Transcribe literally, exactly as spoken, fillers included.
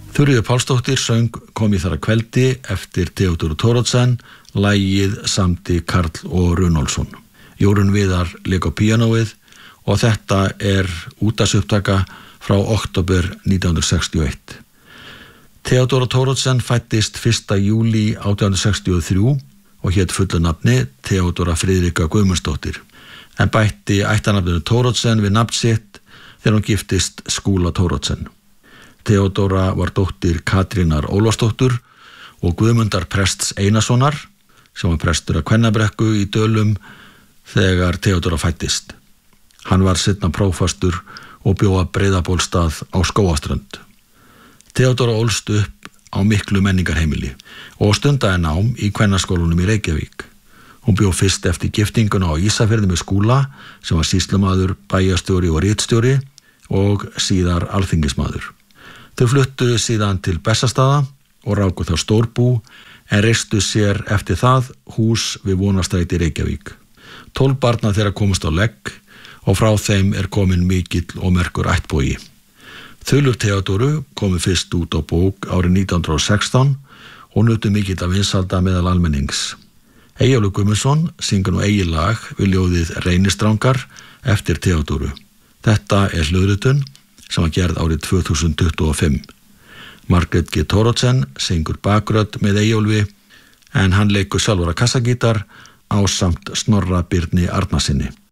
Þuríður Pálsdóttir söng Kom ég þar að kveldi eftir Theodóru Thoroddsen, lagið samdi Karl og Runólfsson. Jórunn Viðar lék á píanóið og þetta er útvarpsupptaka frá október nítján hundruð sextíu og eitt. Theodóra Thoroddsen fæddist fyrsta júlí átján hundruð sextíu og þrjú og hét fullu nafni Theodóra Friðrika Guðmundsdóttir, en bætti ættarnafninu Thoroddsen við nafn sitt þegar hún giftist Skúla Thoroddsen. Theodóra var dóttir Katrínar Ólafsdóttur og Guðmundar prests Einarssonar, sem var prestur að Kvennabrekku í Dölum þegar Theodóra fæddist. Hann var seinna prófastur og bjó að Breiðabólstað á Skógarströnd. Theodóra ólst upp á miklu menningarheimili og stundaði nám í Kvennaskólanum í Reykjavík. Hún bjó fyrst eftir giftinguna á Ísafirði með Skúla, sem var sýslumaður, bæjarstjóri og ritstjóri, og síðar alþingismaður. Þau fluttu síðan til Bessastaða og ráku þá stórbú, en reistu sér eftir það hús við Vonarstræti í Reykjavík. Tólf barna þeirra komust á legg og frá þeim er komin mikill og merkur ættbogi. Þulur Theodóru komu fyrst út á bók árið nítján hundruð og sextán og nutu mikill af vinsalda meðal almennings. Eyjólfur Guðmundsson syngur nú eigið lag við ljóðið Reynistrangar eftir Theodóru. Þetta er hljóðritun sem var gerð árið tvö þúsund tuttugu og fimm. Margrét G. Thoroddsen syngur bakrödd með Eyjólfi, en hann leikur sjálfur á kassagítar ásamt Snorra Birni Arnarsinni.